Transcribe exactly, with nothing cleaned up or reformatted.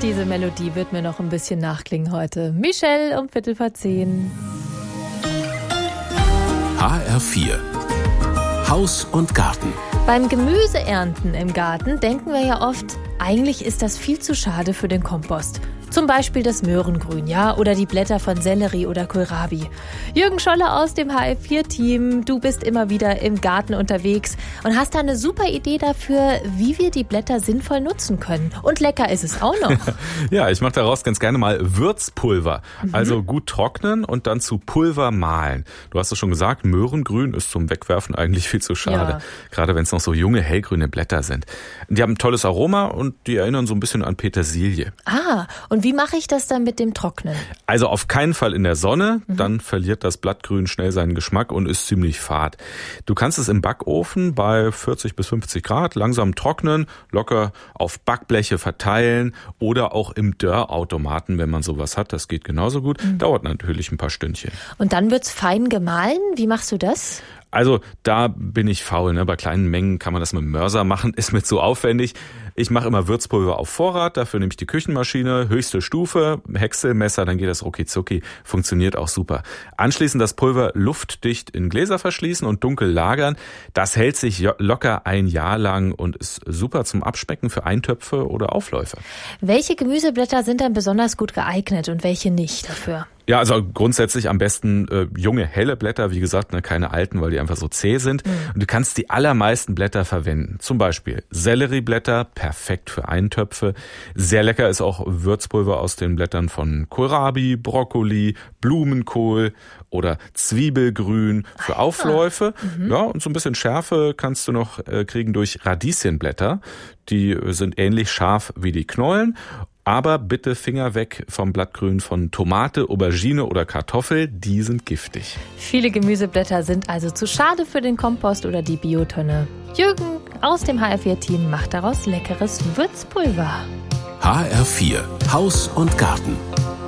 Diese Melodie wird mir noch ein bisschen nachklingen heute. Michelle um Viertel vor zehn. H R vier Haus und Garten. Beim Gemüseernten im Garten denken wir ja oft, eigentlich ist das viel zu schade für den Kompost. Zum Beispiel das Möhrengrün, ja, oder die Blätter von Sellerie oder Kohlrabi. Jürgen Scholle aus dem H R vier Team, du bist immer wieder im Garten unterwegs und hast da eine super Idee dafür, wie wir die Blätter sinnvoll nutzen können. Und lecker ist es auch noch. Ja, ich mache daraus ganz gerne mal Würzpulver. Mhm. Also gut trocknen und dann zu Pulver mahlen. Du hast es schon gesagt, Möhrengrün ist zum Wegwerfen eigentlich viel zu schade. Ja. Gerade wenn es noch so junge, hellgrüne Blätter sind. Die haben ein tolles Aroma und die erinnern so ein bisschen an Petersilie. Ah, und wie mache ich das dann mit dem Trocknen? Also auf keinen Fall in der Sonne, mhm. dann verliert das Blattgrün schnell seinen Geschmack und ist ziemlich fad. Du kannst es im Backofen bei vierzig bis fünfzig Grad langsam trocknen, locker auf Backbleche verteilen oder auch im Dörrautomaten, wenn man sowas hat. Das geht genauso gut. Mhm. Dauert natürlich ein paar Stündchen. Und dann wird's fein gemahlen. Wie machst du das? Also da bin ich faul. Ne? Bei kleinen Mengen kann man das mit dem Mörser machen, ist mir zu aufwendig. Ich mache immer Würzpulver auf Vorrat, dafür nehme ich die Küchenmaschine, höchste Stufe, Häckselmesser, dann geht das rucki-zucki, funktioniert auch super. Anschließend das Pulver luftdicht in Gläser verschließen und dunkel lagern. Das hält sich locker ein Jahr lang und ist super zum Abspecken für Eintöpfe oder Aufläufe. Welche Gemüseblätter sind dann besonders gut geeignet und welche nicht dafür? Ja, also grundsätzlich am besten äh, junge, helle Blätter, wie gesagt, ne, keine alten, weil die einfach so zäh sind. Mhm. Und du kannst die allermeisten Blätter verwenden. Zum Beispiel Sellerieblätter, perfekt für Eintöpfe. Sehr lecker ist auch Würzpulver aus den Blättern von Kohlrabi, Brokkoli, Blumenkohl oder Zwiebelgrün für Aufläufe. Mhm. Ja, und so ein bisschen Schärfe kannst du noch äh, kriegen durch Radieschenblätter. Die sind ähnlich scharf wie die Knollen. Aber bitte Finger weg vom Blattgrün von Tomate, Aubergine oder Kartoffel, die sind giftig. Viele Gemüseblätter sind also zu schade für den Kompost oder die Biotonne. Jürgen aus dem H R vier Team macht daraus leckeres Würzpulver. H R vier Haus und Garten.